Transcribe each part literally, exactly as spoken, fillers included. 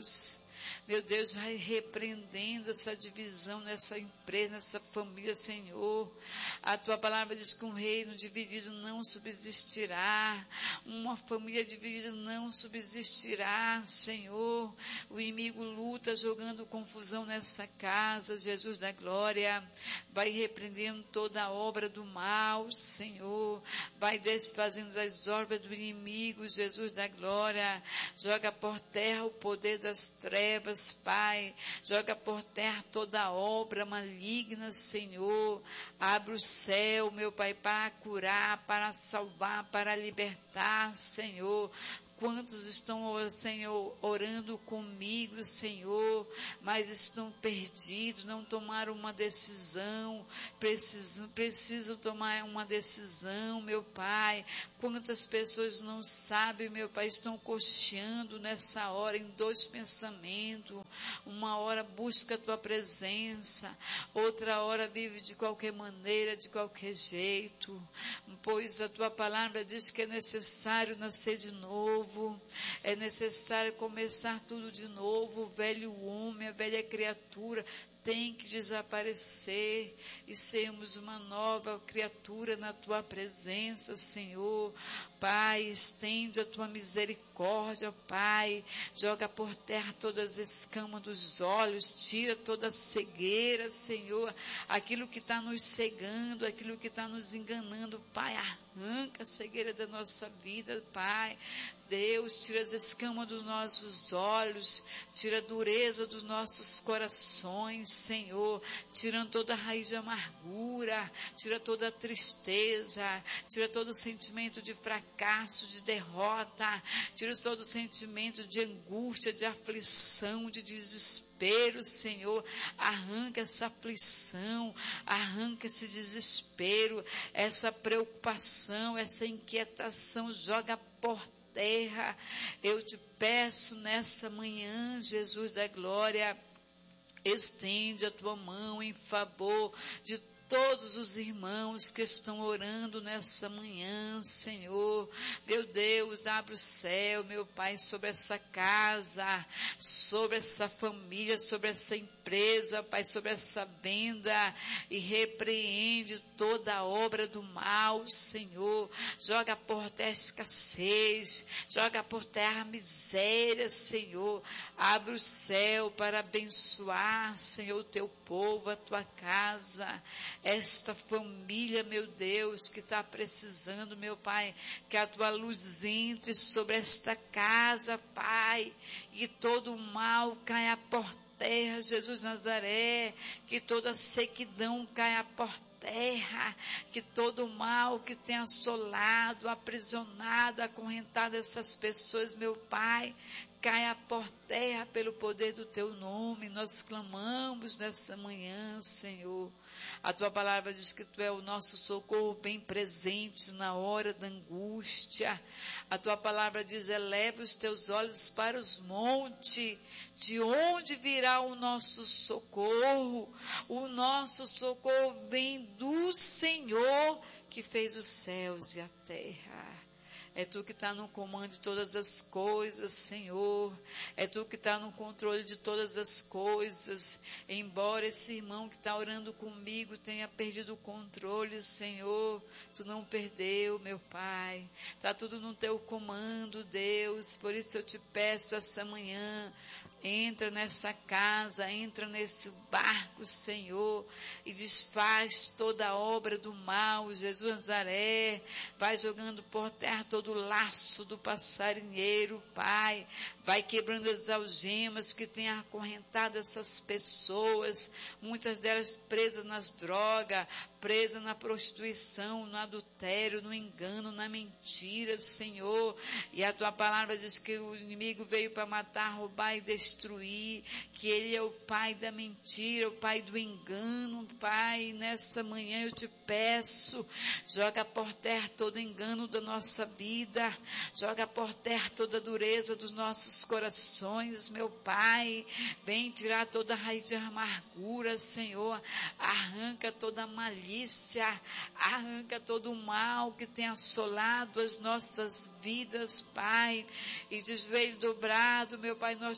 Deus. Meu Deus, vai repreendendo essa divisão nessa empresa, nessa família, Senhor. A tua palavra diz que um reino dividido não subsistirá. Uma família dividida não subsistirá, Senhor. O inimigo luta jogando confusão nessa casa, Jesus da glória. Vai repreendendo toda a obra do mal, Senhor. Vai desfazendo as obras do inimigo, Jesus da glória. Joga por terra o poder das trevas, Pai, joga por terra toda obra maligna, Senhor. Abre o céu, meu Pai, para curar, para salvar, para libertar, Senhor. Quantos estão, Senhor, orando comigo, Senhor, mas estão perdidos, não tomaram uma decisão, precisam, precisam tomar uma decisão, meu Pai. Quantas pessoas não sabem, meu Pai, estão cocheando nessa hora em dois pensamentos. Uma hora busca a Tua presença, outra hora vive de qualquer maneira, de qualquer jeito, pois a Tua palavra diz que é necessário nascer de novo. É necessário começar tudo de novo. O velho homem, a velha criatura tem que desaparecer e sermos uma nova criatura na Tua presença, Senhor. Pai, estende a Tua misericórdia, Pai. Joga por terra todas as escamas dos olhos, tira toda a cegueira, Senhor. Aquilo que está nos cegando, aquilo que está nos enganando, Pai, arranca a cegueira da nossa vida, Pai. Deus, tira as escamas dos nossos olhos, tira a dureza dos nossos corações, Senhor, tirando toda a raiz de amargura, tira toda a tristeza, tira todo o sentimento de fracasso, de derrota, tira todo o sentimento de angústia, de aflição, de desespero, Senhor. Arranca essa aflição, arranca esse desespero, essa preocupação, essa inquietação, joga por terra. Eu te peço nessa manhã, Jesus da glória, estende a Tua mão em favor de todos os irmãos que estão orando nessa manhã, Senhor. Meu Deus, abre o céu, meu Pai, sobre essa casa, sobre essa família, sobre essa empresa, Pai, sobre essa venda, e repreende toda a obra do mal, Senhor. Joga por terra a escassez, joga por terra a miséria, Senhor. Abre o céu para abençoar, Senhor, o Teu povo, a Tua casa, esta família, meu Deus, que está precisando, meu Pai, que a Tua luz entre sobre esta casa, Pai, e todo o mal caia por terra, Jesus Nazaré, que toda sequidão caia por terra, que todo o mal que tem assolado, aprisionado, acorrentado essas pessoas, meu Pai, caia por terra pelo poder do Teu nome. Nós clamamos nessa manhã, Senhor. A Tua palavra diz que Tu é o nosso socorro bem presente na hora da angústia. A Tua palavra diz: eleva os Teus olhos para os montes, de onde virá o nosso socorro? O nosso socorro vem do Senhor, que fez os céus e a terra. É Tu que está no comando de todas as coisas, Senhor. É Tu que está no controle de todas as coisas. Embora esse irmão que está orando comigo tenha perdido o controle, Senhor, Tu não perdeu, meu Pai. Está tudo no Teu comando, Deus. Por isso eu te peço essa manhã, entra nessa casa, entra nesse barco, Senhor, e desfaz toda a obra do mal, Jesus Nazaré. Vai jogando por terra todo o laço do passarinheiro, Pai. Vai quebrando as algemas que têm acorrentado essas pessoas, muitas delas presas nas drogas, presas na prostituição, no adultério, no engano, na mentira, Senhor. E a Tua palavra diz que o inimigo veio para matar, roubar e destruir, que ele é o pai da mentira, o pai do engano, Pai. Nessa manhã eu te peço, joga por terra todo engano da nossa vida, joga por terra toda a dureza dos nossos corações, meu Pai. Vem tirar toda a raiz de amargura, Senhor. Arranca toda a malícia, arranca todo o mal que tem assolado as nossas vidas, Pai. E de joelho dobrado, meu Pai, nós te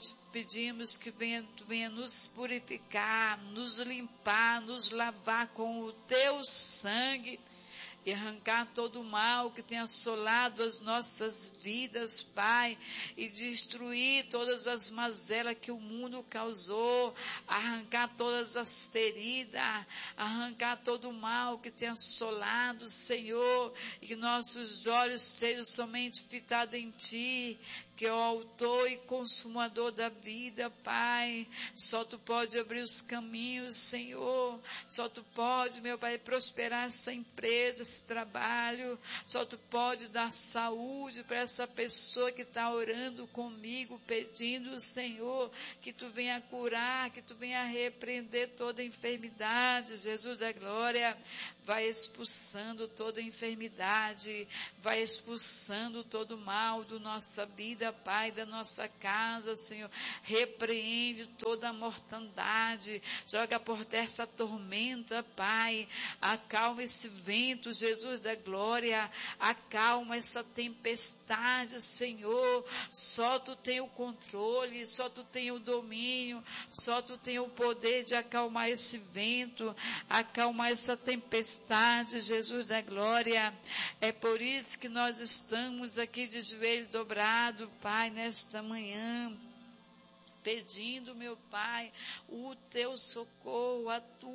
pedimos que venha, tu venha nos purificar, nos limpar, nos lavar com o teu sangue, e arrancar todo o mal que tem assolado as nossas vidas, Pai, e destruir todas as mazelas que o mundo causou, arrancar todas as feridas, arrancar todo o mal que tem assolado, Senhor, e que nossos olhos estejam somente fitados em Ti, que é o autor e consumador da vida, Pai. Só Tu pode abrir os caminhos, Senhor. Só Tu pode, meu Pai, prosperar essa empresa, esse trabalho. Só Tu pode dar saúde para essa pessoa que está orando comigo, pedindo, Senhor, que Tu venha curar, que Tu venha repreender toda enfermidade, Jesus da glória. Vai expulsando toda enfermidade, vai expulsando todo mal da nossa vida, Pai, da nossa casa, Senhor. Repreende toda a mortandade, joga por terra essa tormenta, Pai. Acalma esse vento, Jesus da glória. Acalma essa tempestade, Senhor. Só Tu tem o controle, só Tu tem o domínio, só Tu tem o poder de acalmar esse vento, acalmar essa tempestade, Jesus da glória. É por isso que nós estamos aqui de joelho dobrado, Pai, nesta manhã, pedindo, meu Pai, o Teu socorro, a Tua